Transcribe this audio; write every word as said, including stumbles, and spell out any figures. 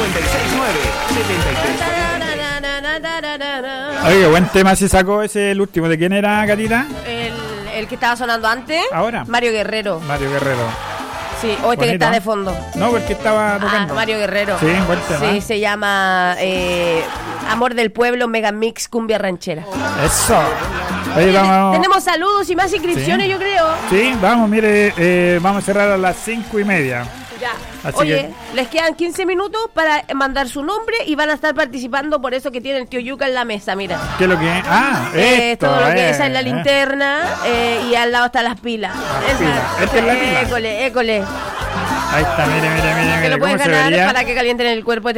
cincuenta y seis nueve, setenta y tres. Oye, buen tema se sacó ese, el último. ¿De quién era, Catita? El, el que estaba sonando antes. ¿Ahora? Mario Guerrero. Mario Guerrero. Sí, o este Bonito, que está ¿no? de fondo. No, porque estaba tocando. Ah, Mario Guerrero. Sí, buen tema. Sí, se llama eh, Amor del Pueblo, Mega Mix, Cumbia Ranchera. Eso. Oye, vamos. Tenemos saludos y más inscripciones, Sí. yo creo. Sí, vamos, mire, eh, vamos a cerrar a las cinco y media. Ya. Así Oye, les quedan quince minutos para mandar su nombre y van a estar participando por eso que tiene el tío Yuca en la mesa, mira. ¿Qué es lo que es? Ah, Eh, esto, todo lo que eh, esa es la eh. linterna eh, y al lado están las pilas. Las Esa- pilas. Esta es la pila. École, école. Ahí está, mire, mire, mire, Que mire lo cómo puedes se ganar vería. para que calienten el cuerpo.